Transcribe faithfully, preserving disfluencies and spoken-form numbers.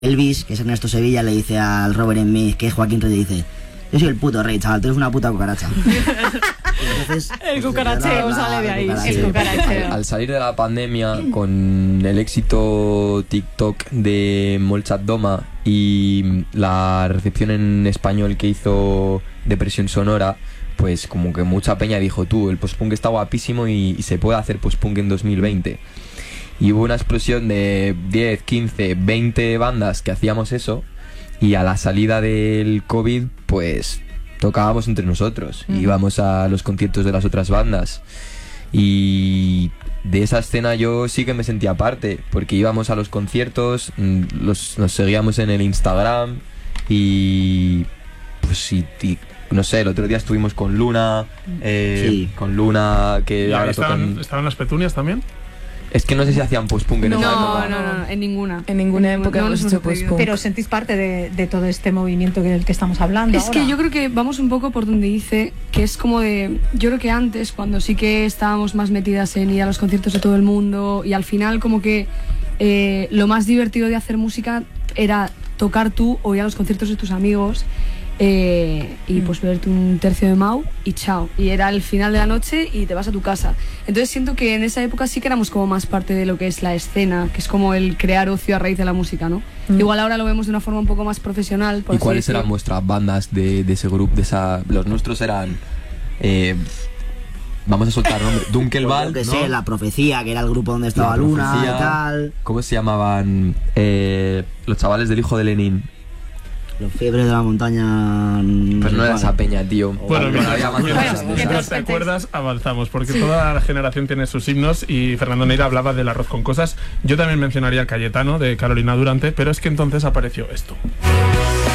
Elvis, que es Ernesto Sevilla, le dice al Robert Smith, que es Joaquín Reyes, dice: yo soy el puto rey, chaval, tú eres una puta cucaracha. Entonces, el cucaracheo pues, sale de ahí. cucaracheo. El cucaracheo. Al, al salir de la pandemia, con el éxito TikTok de Molchat Doma y la recepción en español que hizo Depresión Sonora, pues como que mucha peña dijo: tú, el post-punk está guapísimo y, y se puede hacer post-punk en dos mil veinte. Y hubo una explosión de diez, quince, veinte bandas que hacíamos eso, y a la salida del COVID pues tocábamos entre nosotros, mm. íbamos a los conciertos de las otras bandas, y de esa escena yo sí que me sentía parte, porque íbamos a los conciertos, los, nos seguíamos en el Instagram, y pues sí, y, no sé, el otro día estuvimos con Luna, eh, sí. con Luna que ¿Y ahora estaban, tocan... ¿Estaban las Petunias también? Es que no sé si hacían post-punk en no, esa época. No, no, no, en ninguna. En ninguna época no, hemos no hecho post-punk. Pero sentís parte de, de todo este movimiento del que estamos hablando. Es ahora. que yo creo que vamos un poco por donde dice, que es como de... Yo creo que antes, cuando sí que estábamos más metidas en ir a los conciertos de todo el mundo, y al final como que eh, lo más divertido de hacer música era tocar tú o ir a los conciertos de tus amigos, Eh, y pues beberte un tercio de Mau y chao, y era el final de la noche y te vas a tu casa. Entonces siento que en esa época sí que éramos como más parte de lo que es la escena, que es como el crear ocio a raíz de la música, ¿no? Mm. Igual ahora lo vemos de una forma un poco más profesional, por ¿Y así cuáles decir. eran vuestras bandas de, de ese grupo? De esa, los nuestros eran eh, vamos a soltar nombre, Dunkelwald, pues yo que ¿no? sé, La Profecía, que era el grupo donde estaba Luna y tal. ¿Cómo se llamaban eh, los chavales del hijo de Lenin? Los Fiebres de la Montaña. Pues no era esa peña, tío. Bueno, mientras, bueno, mientras, bueno, mientras te acuerdas, avanzamos, porque toda la generación tiene sus himnos, y Fernando Neira hablaba del arroz con cosas. Yo también mencionaría el Cayetano de Carolina Durante, pero es que entonces apareció esto.